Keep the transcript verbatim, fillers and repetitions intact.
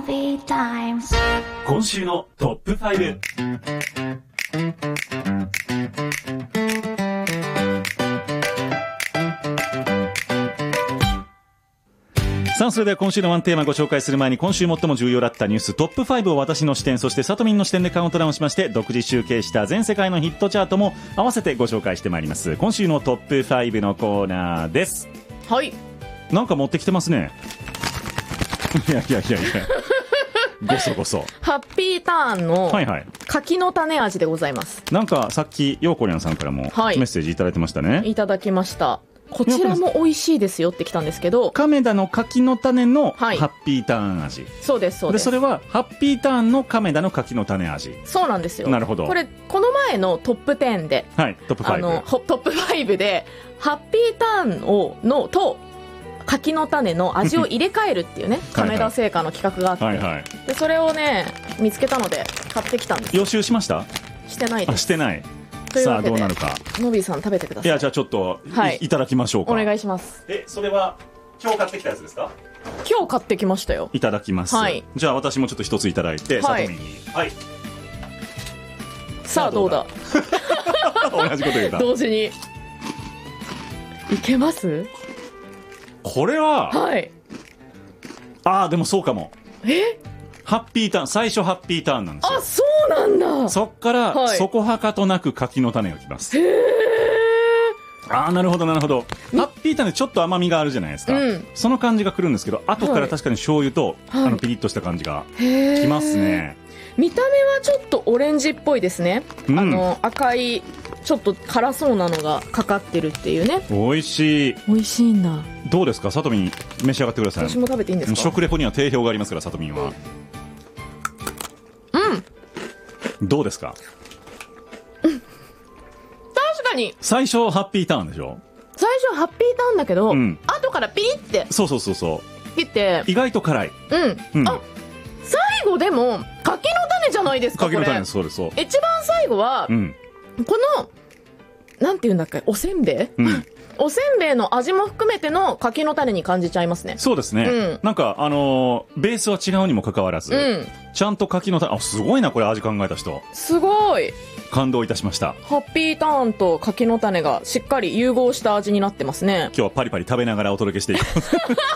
今週のトップファイブ。さあ、それでは今週のワンテーマご紹介する前に、今週最も重要だったニューストップファイブを私の視点、そしてさとみんの視点でカウントダウンしまして、独自集計した全世界のヒットチャートも合わせてご紹介してまいります。今週のトップファイブのコーナーです。 はい。 なんか持ってきてますね。いやいやいやいやごそごそハッピーターンのはいはい柿の種味でございます。 なんかさっきヨーコリャンさんからもメッセージいただいてましたね。 いただきました。こちらも美味しいですよって来たんですけど、 亀田の柿の種のハはいッピーターン味。 そうですそうです。 でそれはハッピーターンの亀田の柿の種味。 そうなんですよ。 なるほど。 これこの前のトップテンで、 はい、トップファイブ、 あのトップファイブでハッピーターンをのと柿の種の味を入れ替えるっていうね亀田製菓の企画があって、 はいはい、 でそれをね見つけたので買ってきたんです。 予習しました？ してないです。 あ、してない。 というわけでさあどうなるか。 のびーさん食べてください。 いや、じゃあちょっと い,、 はい、 いただきましょうか。 お願いします。 え、それは今日買ってきたやつですか？ 今日買ってきましたよ。 いただきます、はい、じゃあ私もちょっと一ついただいて、 はい、 さとみに、はい、 さあどうだ同じこと言うた。 同時にいけます？ これは、 はい、 ああでもそうかも。 え、 ハッピーターン、最初ハッピーターンなんですよ。 あ、そうなんだ。 そっから、 はい、 そこはかとなく柿の種がきます。 へー、 ああなるほどなるほど。ハッピーターンでちょっと甘みがあるじゃないですか、うん、その感じがくるんですけど、後から確かに醤油と、はい、あのピリッとした感じがきますね。 見た目はちょっとオレンジっぽいですね、うん、あの赤いちょっと辛そうなのがかかってるっていうね。 美味しい。 美味しいんだ。 どうですか、さとみん召し上がってください。 私も食べていいんですか？ 食レポには定評がありますから、さとみんは。うん、どうですか？ うん、確かに最初ハッピーターンでしょ。 最初ハッピーターンだけど、うん、後からピリって、 そうそうそうそう切って意外と辛い。 うん、うん、あ、最後でも柿の種じゃないですか。 柿の種です。そうです。そう、 一番最後は、うん、このなんていうんだっけ、おせんべい、うん、おせんべいの味も含めての柿の種に感じちゃいますね。 そうですね、うん、なんかあのー、ベースは違うにもかかわらず、うん、ちゃんと柿の種、あ、すごいなこれ、味考えた人すごい感動いたしました。 ハッピーターンと柿の種がしっかり融合した味になってますね。 今日はパリパリ食べながらお届けしていきます